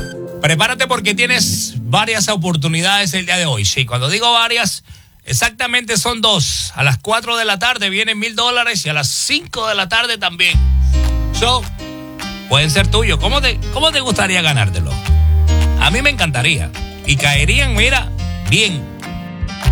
Prepárate porque tienes varias oportunidades el día de hoy. Sí, cuando digo varias, exactamente son 2. A las 4 de la tarde vienen $1,000 y a las 5 de la tarde también. Pueden ser tuyos. ¿Cómo te gustaría ganártelo? A mí me encantaría. Y caerían, mira, bien.